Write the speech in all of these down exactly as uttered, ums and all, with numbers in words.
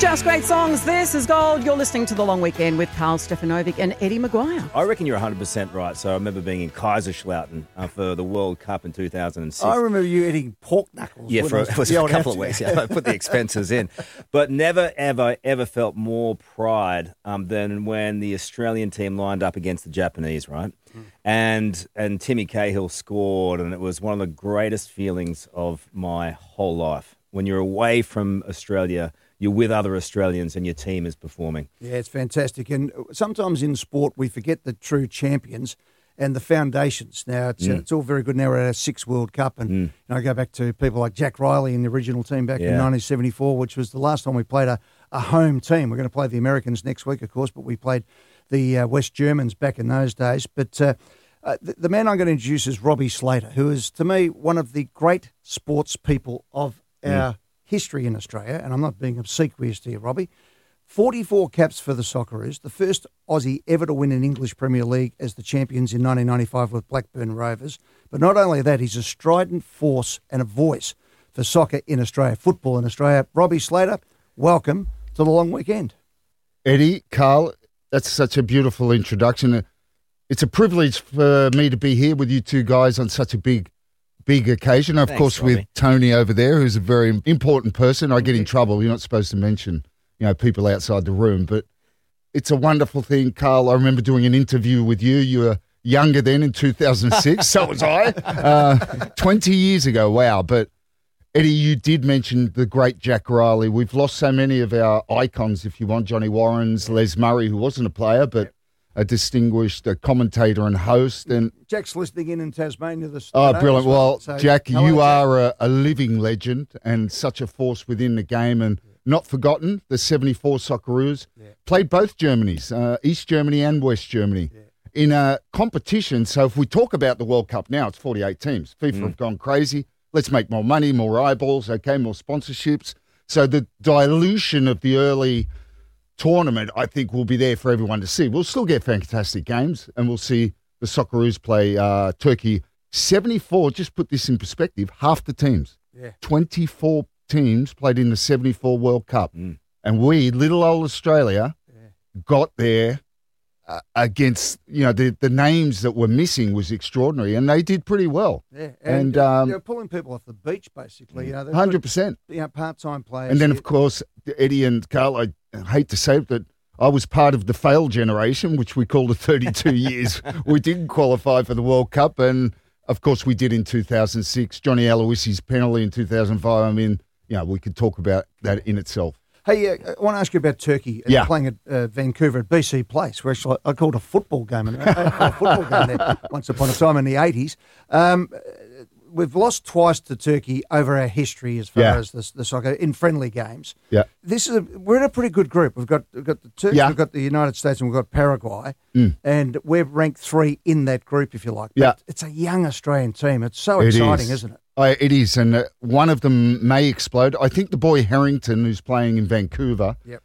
Just great songs. This is Gold. You're listening to The Long Weekend with Carl Stefanovic and Eddie Maguire. I reckon you're one hundred percent right. So I remember being in Kaiserslautern uh, for the World Cup in two thousand six. I remember you eating pork knuckles. Yeah, for it was a couple of weeks. Yeah, I put the expenses in. But never, ever, ever felt more pride um, than when the Australian team lined up against the Japanese, right? Mm. And and Timmy Cahill scored, and it was one of the greatest feelings of my whole life. When you're away from Australia, you're with other Australians and your team is performing. Yeah, it's fantastic. And sometimes in sport, we forget the true champions and the foundations. Now, it's, mm. uh, it's all very good now we're at our sixth World Cup. And mm. you know, I go back to people like Jack Riley in the original team back yeah. in nineteen seventy-four, which was the last time we played a, a home team. We're going to play the Americans next week, of course, but we played the uh, West Germans back in those days. But uh, uh, the, the man I'm going to introduce is Robbie Slater, who is, to me, one of the great sports people of our mm. history in Australia, and I'm not being obsequious to you, Robbie. forty-four caps for the Socceroos, the first Aussie ever to win an English Premier League as the champions in nineteen ninety-five with Blackburn Rovers. But not only that, he's a strident force and a voice for soccer in Australia, football in Australia. Robbie Slater, welcome to The Long Weekend. Eddie, Carl, that's such a beautiful introduction. It's a privilege for me to be here with you two guys on such a big Big occasion, of Thanks, course, Robbie. with Tony over there, who's a very important person. I get in trouble. You're not supposed to mention, you know, people outside the room, but it's a wonderful thing. Carl, I remember doing an interview with you. You were younger then in two thousand six. So was I. Uh, twenty years ago. Wow. But Eddie, you did mention the great Jack Riley. We've lost so many of our icons, if you want. Johnny Warrens, Les Murray, who wasn't a player, but a distinguished uh, commentator and host. And Jack's listening in in Tasmania this Oh, brilliant. Well, so, Jack, hello, you Jack. are a, a living legend and such a force within the game. And not forgotten, the seventy-four Socceroos yeah. played both Germanys, uh, East Germany and West Germany, yeah. in a competition. So if we talk about the World Cup now, it's forty-eight teams. FIFA mm. have gone crazy. Let's make more money, more eyeballs, okay, more sponsorships. So the dilution of the early tournament, I think, will be there for everyone to see. We'll still get fantastic games, and we'll see the Socceroos play uh, Turkey. seventy-four, just put this in perspective, half the teams. Yeah. twenty-four teams played in the seventy-four World Cup. Mm. And we, little old Australia, yeah. got there uh, against, you know, the, the names that were missing was extraordinary, and they did pretty well. Yeah, and, and um, you know, pulling people off the beach, basically. You know, one hundred percent. You know, part-time players. And then, of course, Eddie and Carl, I hate to say it, but I was part of the failed generation, which we call the thirty-two years. We didn't qualify for the World Cup, and, of course, we did in two thousand six. Johnny Aloisi's penalty in two thousand five. I mean, you know, we could talk about that in itself. Hey, uh, I want to ask you about Turkey. Yeah. Playing at uh, Vancouver at B C Place, where actually I called a football game, and a football game there once upon a time in the eighties. Um, we've lost twice to Turkey over our history as far yeah. as the, the soccer in friendly games. Yeah, this is a, we're in a pretty good group. We've got we've got the Turks, yeah. we've got the United States, and we've got Paraguay, mm. and we're ranked three in that group, if you like. But yeah, it's a young Australian team. It's so exciting, is. isn't it? Oh, it is, and uh, one of them may explode. I think the boy Harrington, who's playing in Vancouver, yep.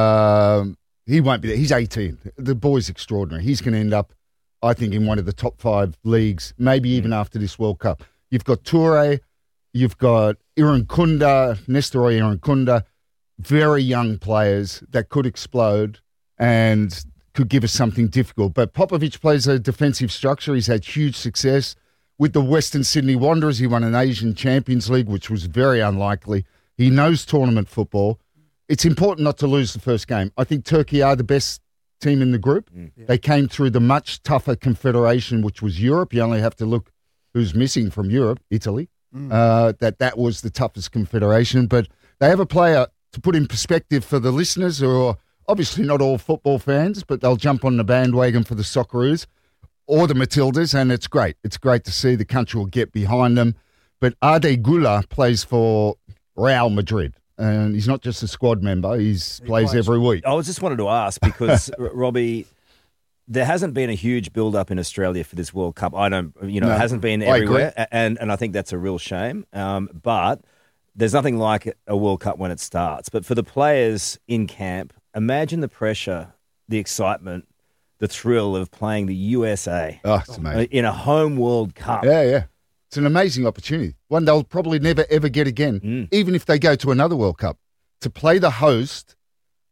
uh, he won't be there. He's eighteen. The boy's extraordinary. He's going to end up, I think, in one of the top five leagues, maybe even mm. after this World Cup. You've got Toure, you've got Irankunda, Nestor Irankunda, very young players that could explode and could give us something difficult. But Popovic plays a defensive structure. He's had huge success. With the Western Sydney Wanderers, he won an Asian Champions League, which was very unlikely. He knows tournament football. It's important not to lose the first game. I think Turkey are the best team in the group. Mm. Yeah. They came through the much tougher confederation, which was Europe. You only have to look who's missing from Europe, Italy. Mm. Uh, that that was the toughest confederation. But they have a player, to put in perspective for the listeners, who are obviously not all football fans, but they'll jump on the bandwagon for the Socceroos or the Matildas, and it's great. It's great to see the country will get behind them. But Ade Gula plays for Real Madrid, and he's not just a squad member. He's, he plays, plays every week. I was just wanted to ask, because, Robbie, there hasn't been a huge build-up in Australia for this World Cup. I don't, you know, no, it hasn't been everywhere, and, and I think that's a real shame. Um, but there's nothing like a World Cup when it starts. But for the players in camp, imagine the pressure, the excitement, the thrill of playing the U S A oh, it's amazing. in a home World Cup. Yeah, yeah. It's an amazing opportunity. One they'll probably never, ever get again, mm. even if they go to another World Cup. To play the host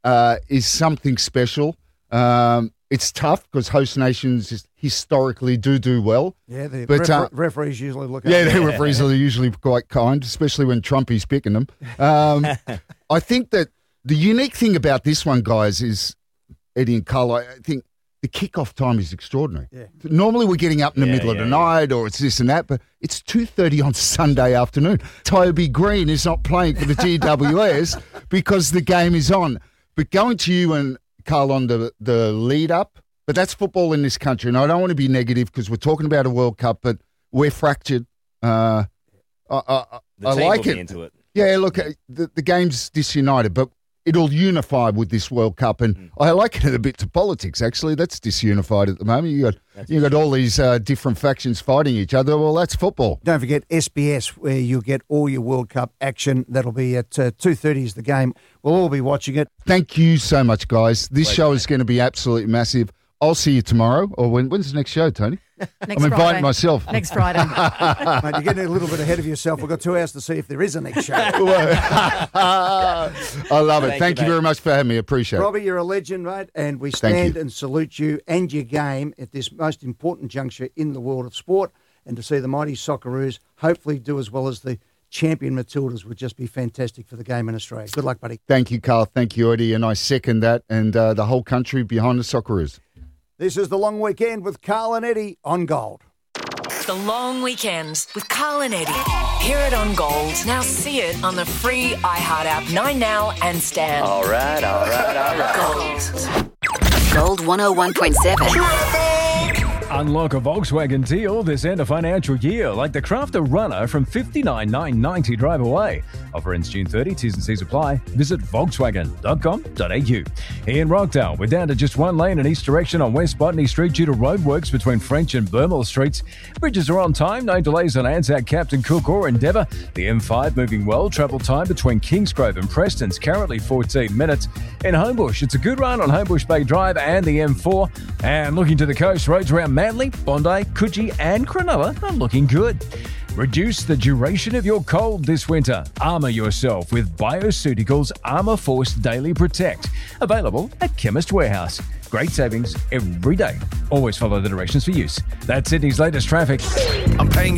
uh, is something special. Um, it's tough because host nations historically do do well. Yeah, the but, refer- uh, referees usually look. Yeah, up. the referees are usually quite kind, especially when Trumpy's picking them. Um, I think that the unique thing about this one, guys, is Eddie and Carl. I think the kickoff time is extraordinary. Yeah. Normally we're getting up in the Yeah, middle yeah, of the yeah. night or it's this and that, but it's two thirty on Sunday afternoon. Toby Green is not playing for the G W S because the game is on. But going to you and Carl on the, the lead up, but that's football in this country. And I don't want to be negative because we're talking about a World Cup, but we're fractured. Uh, I, I, The I team like will be it. into it. Yeah, look, uh, the, the game's disunited, but it'll unify with this World Cup. And Mm. I liken it a bit to politics, actually. That's disunified at the moment. You got That's you got all these uh, different factions fighting each other. Well, that's football. Don't forget S B S, where you'll get all your World Cup action. That'll be at uh, two thirty is the game. We'll all be watching it. Thank you so much, guys. This Pleasure, show mate. is going to be absolutely massive. I'll see you tomorrow. Or when, when's the next show, Tony? Next I'm inviting Friday. myself. Next Friday. Mate, you're getting a little bit ahead of yourself. We've got two hours to see if there is a next show. I love it. Thank Thank, you, you mate. very much for having me. Appreciate it. Robbie, you're a legend, mate, and we Thank stand you. and salute you and your game at this most important juncture in the world of sport. And to see the mighty Socceroos hopefully do as well as the champion Matildas would just be fantastic for the game in Australia. Good luck, buddy. Thank you, Carl. Thank you, Eddie. And I second that. And uh, the whole country behind the Socceroos. This is the long weekend with Carl and Eddie on Gold. The Long Weekends with Carl and Eddie. Hear it on Gold. Now see it on the free iHeart app, Nine Now and Stan. All right, all right, all right. Gold. Gold one oh one point seven. Unlock a Volkswagen deal this end of financial year, like the Crafter Runner from fifty-nine thousand nine hundred ninety drive away. Offer ends June thirtieth, T's and C's apply. Visit volkswagen dot com dot a u. In Rockdale, we're down to just one lane in each direction on West Botany Street due to roadworks between French and Burmel Streets. Bridges are on time, no delays on Anzac, Captain Cook or Endeavour. The M five moving well, travel time between Kingsgrove and Preston's currently fourteen minutes. In Homebush, it's a good run on Homebush Bay Drive and the M four. And looking to the coast, roads around Manly, Bondi, Coogee and Cronulla are looking good. Reduce the duration of your cold this winter. Armour yourself with Bioceuticals Armour Force Daily Protect. Available at Chemist Warehouse. Great savings every day. Always follow the directions for use. That's Sydney's latest traffic. I'm paying